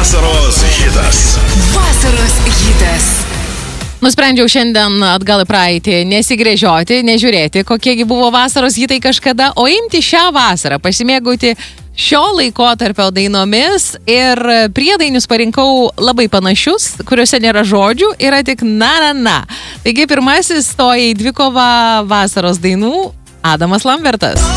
Vasaros hitas. Vasaros hitas. Nusprendžiau šiandien atgal į praeitį nesigręžioti, nežiūrėti, kokiegi buvo vasaros hitai kažkada, o imti šią vasarą, pasimėgauti šio laikotarpio dainomis ir priedainius parinkau labai panašius, kuriuose nėra žodžių, yra tik na. Taigi pirmasis stoja į dvikovą vasaros dainų Adamas Lambertas.